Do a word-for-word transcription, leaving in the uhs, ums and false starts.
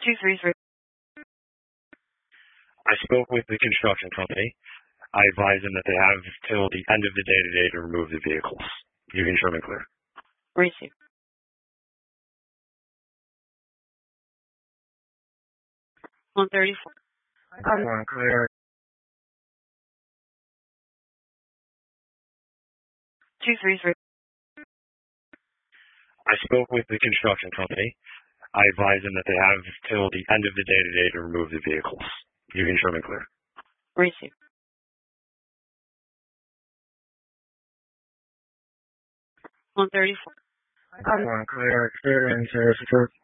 two three three. I spoke with the construction company. I advised them that they have till the end of the day today to remove the vehicles. You can show me clear. Receive. one thirty-four. Um, one clear. two three three. I spoke with the construction company. I advised them that they have till the end of the day today to remove the vehicles. You can show me clear. Receive. one thirty-four. Um, one clear. Clear and zero secure.